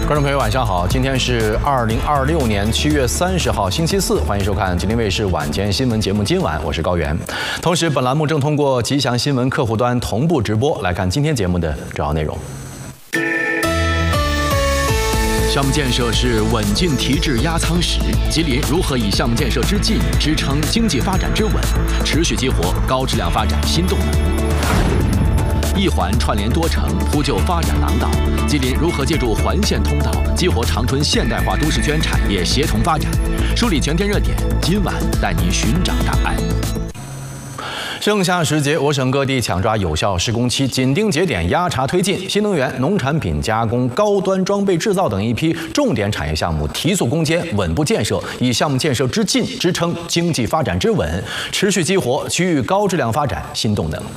观众朋友，晚上好！今天是2026年7月30号，星期四，欢迎收看吉林卫视晚间新闻节目《今晚》，我是高原。同时，本栏目正通过吉祥新闻客户端同步直播。来看今天节目的主要内容。项目建设是稳进提质压舱石，吉林如何以项目建设之进支撑经济发展之稳，持续激活高质量发展新动能？一环串联多城，铺就发展廊道。吉林如何借助环线通道，激活长春现代化都市圈产业协同发展？梳理全天热点，今晚带您寻找答案。盛夏时节，我省各地抢抓有效施工期，紧盯节点，压查推进新能源、农产品加工、高端装备制造等一批重点产业项目提速攻坚，稳步建设，以项目建设之进支撑经济发展之稳，持续激活区域高质量发展新动能。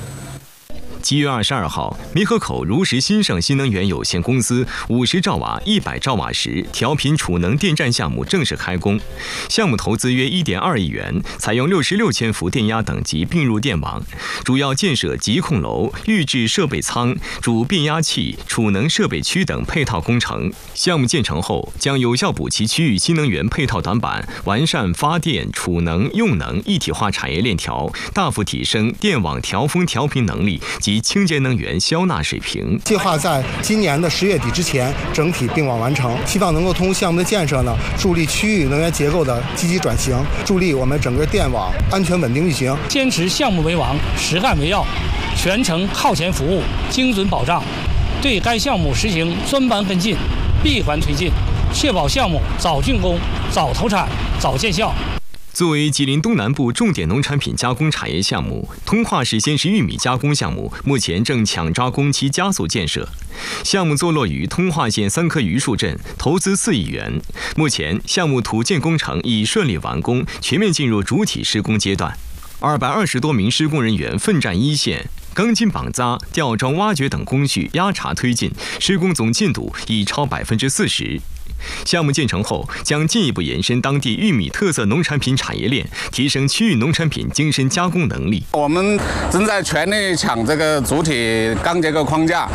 7月22号，猕河口如实新盛新能源有限公司50兆瓦、100兆瓦时调频储能电站项目正式开工，项目投资约1.2亿元，采用66千伏电压等级并入电网，主要建设集控楼、预制设备仓、主变压器、储能设备区等配套工程。项目建成后，将有效补齐区域新能源配套短板，完善发电、储能、用能一体化产业链条，大幅提升电网调峰调频能力及清洁能源消纳水平。 计划在今年的10月底之前整体并网完成，希望能够通过项目的建设呢，助力区域能源结构的积极转型，助力我们整个电网安全稳定运行。 坚持项目为王，实干为要，全程靠前服务，精准保障，对该项目实行专班跟进、闭环推进，确保项目早竣工、早投产、早见效。 作为吉林东南部重点农产品加工产业项目，通化市鲜食玉米加工项目目前正抢抓工期加速建设。项目坐落于通化县3棵榆树镇，投资4亿元。目前项目土建工程已顺利完工，全面进入主体施工阶段。220多名施工人员奋战一线，钢筋绑扎、吊装挖掘等工序压查推进，施工总进度已超40%。项目建成后，将进一步延伸当地玉米特色农产品产业链，提升区域农产品精深加工能力。 我们正在全力抢这个主体钢结构框架，